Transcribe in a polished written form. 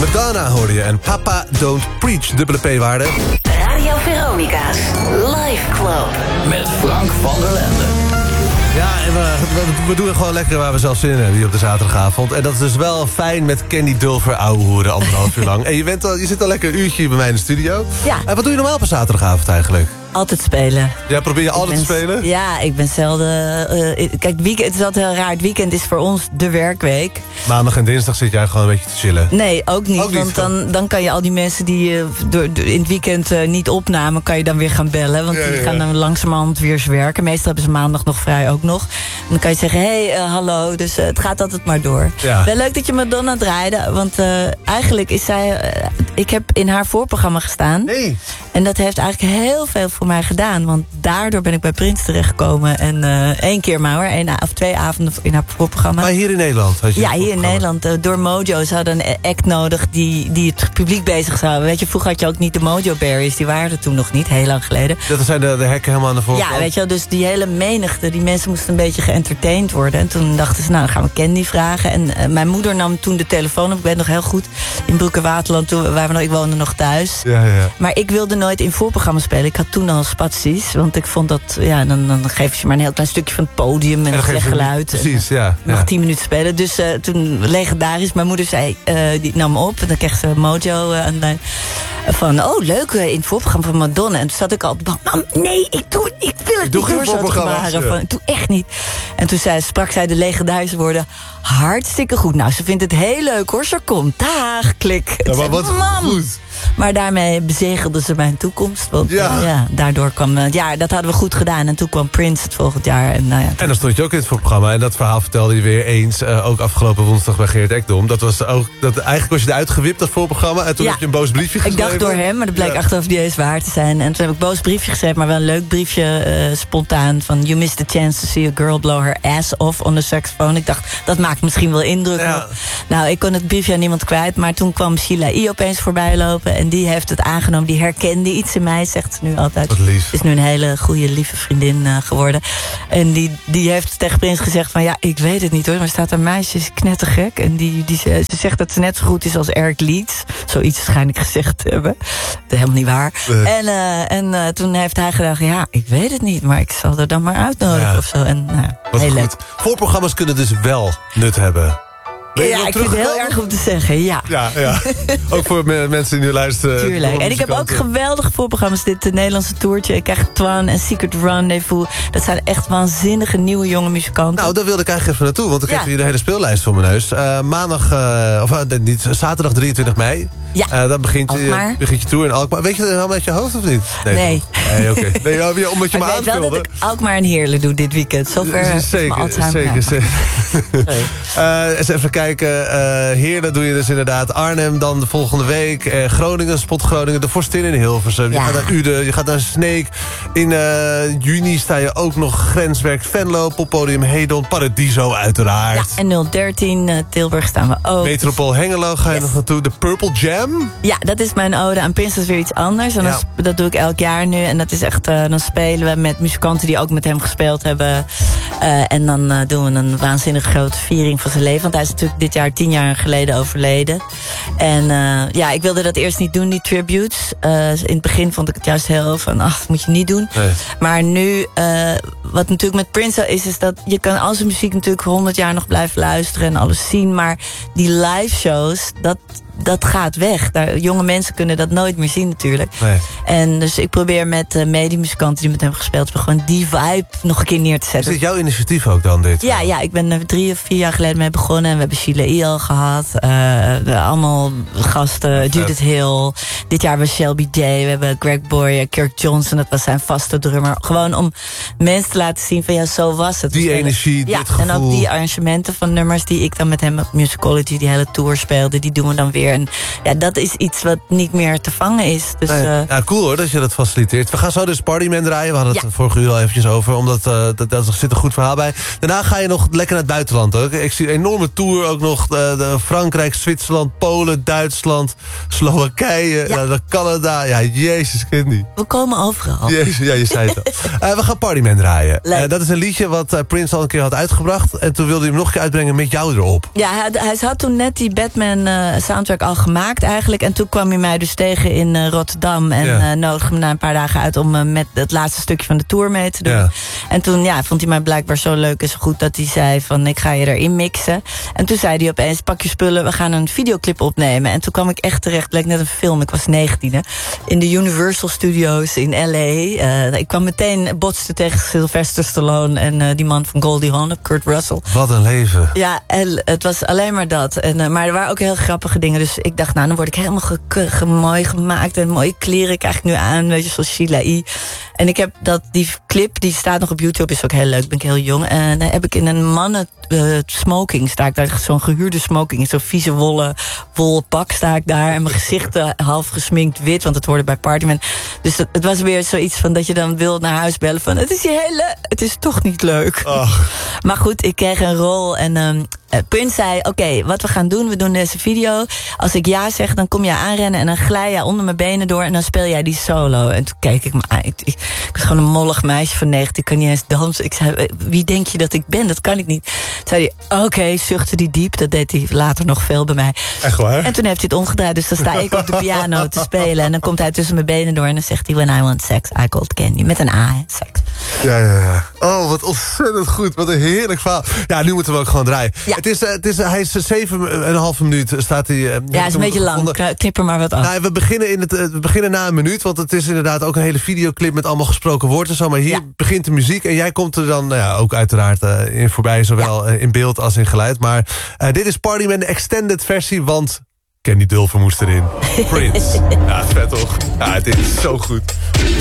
Madonna hoorde je en Papa Don't Preach, dubbele P-waarde. Radio Veronica's Live Club. Met Frank van der Lende. Ja, en we doen gewoon lekker waar we zelf zin in hebben hier op de zaterdagavond. En dat is dus wel fijn met Candy Dulfer ouwehoeren, 1,5 uur lang. En je zit al lekker een uurtje bij mij in de studio. Ja. En wat doe je normaal op een zaterdagavond eigenlijk? Altijd spelen. Ja, probeer je altijd te spelen? Ja, ik ben zelden... kijk, het is altijd heel raar. Het weekend is voor ons de werkweek. Maandag en dinsdag zit jij gewoon een beetje te chillen. Nee, ook niet. Want dan kan je al die mensen die in het weekend niet opnamen... kan je dan weer gaan bellen. Want die gaan dan langzamerhand weer werken. Meestal hebben ze maandag nog vrij ook nog. En dan kan je zeggen, hallo. Dus het gaat altijd maar door. Ja. Wel leuk dat je Madonna draaide. Want eigenlijk is zij... ik heb in haar voorprogramma gestaan. Nee. En dat heeft eigenlijk heel veel voor mij gedaan. Want daardoor ben ik bij Prins terechtgekomen. En 1 keer maar hoor. 1 of 2 avonden in haar voorprogramma. Maar hier in Nederland? Had je Ja, hier in Nederland. Door Mojo. Ze hadden een act nodig die het publiek bezig zou houden. Weet je, vroeger had je ook niet de Mojo Berries. Die waren er toen nog niet, heel lang geleden. Dat zijn de hekken helemaal aan de voorkant? Ja, weet je wel. Dus die hele menigte, die mensen moesten een beetje geëntertained worden. En toen dachten ze, nou, dan gaan we Candy vragen. En mijn moeder nam toen de telefoon op. Ik weet nog heel goed. In Broek en Waterland, ik woonde nog thuis. Ja. Maar ik wilde nooit in voorprogramma's spelen. Ik had toen al spaties. Want ik vond dat, dan geef je ze maar een heel klein stukje van het podium. En een slecht geluid. Precies, ja. Nog 10 minuten spelen. Dus toen, legendarisch, mijn moeder zei, die nam op. En dan kreeg ze Mojo aan de lijn. Van, leuk, in het voorprogramma van Madonna. En toen zat ik al op de bank. Mam, nee, ik wil het niet door. Doe echt niet. En toen sprak zij de legendarische woorden. Hartstikke goed. Nou, ze vindt het heel leuk hoor. Ze komt. Dag, klik. Ja, maar wat goed. Maar daarmee bezegelde ze mijn toekomst. Want daardoor kwam... dat hadden we goed gedaan. En toen kwam Prince het volgend jaar. En dan stond je ook in het voorprogramma. En dat verhaal vertelde je weer eens. Ook afgelopen woensdag bij Geert Ekdom. Dat was ook... eigenlijk was je eruit gewipt, dat voorprogramma. En toen heb je een boos briefje geschreven. Ik dacht door hem, maar dat bleek achteraf niet eens waar te zijn. En toen heb ik een boos briefje geschreven. Maar wel een leuk briefje, spontaan. Van, you missed the chance to see a girl blow her ass off on the saxophone. Ik dacht, dat maakt misschien wel indruk. Ja. Nou, ik kon het briefje aan niemand kwijt. Maar toen kwam Sheila I opeens voorbij lopen. En die heeft het aangenomen. Die herkende iets in mij, zegt ze nu altijd. Wat lief. Is nu een hele goede, lieve vriendin geworden. En die heeft tegen Prins gezegd van... ja, ik weet het niet hoor, maar staat een meisje, is knettergek. En ze zegt dat ze net zo goed is als Eric Leeds. Zoiets waarschijnlijk gezegd te hebben. Dat is helemaal niet waar. En toen heeft hij gedacht... ja, ik weet het niet, maar ik zal er dan maar uitnodigen of zo. En heel leuk. Voorprogramma's kunnen dus wel nut hebben. Ja, ik vind het heel erg om te zeggen, ja. Ja. Ook voor mensen die nu luisteren. Tuurlijk. En ik heb ook geweldige voorprogramma's. Dit Nederlandse toertje. Ik krijg Twan en Secret Rendezvous. Dat zijn echt waanzinnige nieuwe jonge muzikanten. Nou, daar wilde ik eigenlijk even naartoe. Want ik heb hier de hele speellijst voor mijn neus. Zaterdag 23 mei. Ja, dan begint je tour in Alkmaar. Weet je dat helemaal uit je hoofd of niet? Nee. Oké. Nee, omdat je me aanvulde. Ik weet wel dat ik Alkmaar en Heerlen doe dit weekend. Zover Zeker. Eens even kijken. Heerlen doe je dus inderdaad. Arnhem dan de volgende week. Groningen, Spot Groningen. De Vorstin in Hilversum. Je gaat naar Uden. Je gaat naar Sneek. In juni sta je ook nog Grenswerk Venlo. Poppodium Hedon. Paradiso uiteraard. Ja, en 013 Tilburg staan we ook. Metropool Hengelo ga je nog naartoe. De Purple Jam. Ja, dat is mijn ode aan Prince. Dat is weer iets anders. En dat doe ik elk jaar nu. En dat is echt, dan spelen we met muzikanten die ook met hem gespeeld hebben. En dan doen we een waanzinnig grote viering van zijn leven. Want hij is natuurlijk dit jaar 10 jaar geleden overleden. En ik wilde dat eerst niet doen, die tributes. In het begin vond ik het juist heel van, dat moet je niet doen. Nee. Maar nu, wat natuurlijk met Prince is dat je kan al zijn muziek natuurlijk 100 jaar nog blijven luisteren en alles zien. Maar die live shows, dat gaat weg. Jonge mensen kunnen dat nooit meer zien natuurlijk. Nee. En dus ik probeer met medemuzikanten die met hem gespeeld hebben... gewoon die vibe nog een keer neer te zetten. Is dit jouw initiatief ook dan, dit? Ja, ik ben er 3 of 4 jaar geleden mee begonnen. En we hebben Sheila I al gehad. Allemaal gasten. Judith Hill. Dit jaar was Shelby J. We hebben Greg Boyer, Kirk Johnson. Dat was zijn vaste drummer. Gewoon om mensen te laten zien van zo was het. Die energie, dit gevoel. En ook die arrangementen van nummers die ik dan met hem op Musicology, die hele tour speelde, die doen we dan weer. En dat is iets wat niet meer te vangen is. Dus, cool hoor, dat je dat faciliteert. We gaan zo dus Partyman draaien. We hadden het vorige uur al eventjes over. Omdat daar zit een goed verhaal bij. Daarna ga je nog lekker naar het buitenland ook. Ik zie een enorme tour ook nog. Frankrijk, Zwitserland, Polen, Duitsland, Slowakije, Canada. Ja, jezus, kind niet. We komen overal. Jezus, ja, je zei het al. We gaan Partyman draaien. Dat is een liedje wat Prince al een keer had uitgebracht. En toen wilde hij hem nog een keer uitbrengen met jou erop. Ja, hij had toen net die Batman soundtrack ik al gemaakt eigenlijk. En toen kwam hij mij dus tegen in Rotterdam. En nodigde me na een paar dagen uit om met het laatste stukje van de tour mee te doen. Ja. En toen vond hij mij blijkbaar zo leuk en zo goed dat hij zei van ik ga je erin mixen. En toen zei hij opeens pak je spullen, we gaan een videoclip opnemen. En toen kwam ik echt terecht, het leek net een film, ik was 19, in de Universal Studios in L.A. Ik kwam meteen, botste tegen Sylvester Stallone en die man van Goldie Hawn, Kurt Russell. Wat een leven. Ja, en het was alleen maar dat. En, maar er waren ook heel grappige dingen. Dus ik dacht, dan word ik helemaal mooi gemaakt. En mooie kleren krijg ik nu aan. Weet je, zoals Sheila E. En ik heb die clip, die staat nog op YouTube. Is ook heel leuk, ben ik heel jong. En dan heb ik in een mannen smoking sta ik daar. Zo'n gehuurde smoking. Zo'n vieze wollen pak sta ik daar. En mijn gezicht half gesminkt wit. Want het hoorde bij Partyman. Dus het was weer zoiets van dat je dan wil naar huis bellen. Van het is toch niet leuk. Oh. Maar goed, ik kreeg een rol. En Prince zei, oké, wat we gaan doen, we doen deze video. Als ik ja zeg, dan kom jij aanrennen en dan glij jij onder mijn benen door en dan speel jij die solo. En toen keek ik me aan. Ik was gewoon een mollig meisje van 19, ik kan niet eens dansen. Ik zei, wie denk je dat ik ben? Dat kan ik niet. Toen zei hij, oké, zuchtte die diep. Dat deed hij later nog veel bij mij. Echt waar? En toen heeft hij het omgedraaid, dus dan sta ik op de piano te spelen. En dan komt hij tussen mijn benen door en dan zegt hij, when I want sex, I called Candy. Met een A, seks. Ja. Oh, wat ontzettend goed. Wat een heerlijk verhaal. Ja, nu moeten we ook gewoon draaien. Ja. Hij is 7,5 minuut staat hij. Ja, het is een beetje lang. Knip er maar wat af. Nou, we beginnen na een minuut, want het is inderdaad ook een hele videoclip met allemaal gesproken woorden en zo. Maar hier begint de muziek en jij komt er dan ook uiteraard in voorbij, zowel in beeld als in geluid. Maar dit is Partyman, de extended versie, want Candy Dulfer moest erin. Prince. Ja, vet toch? Ja, het is zo goed.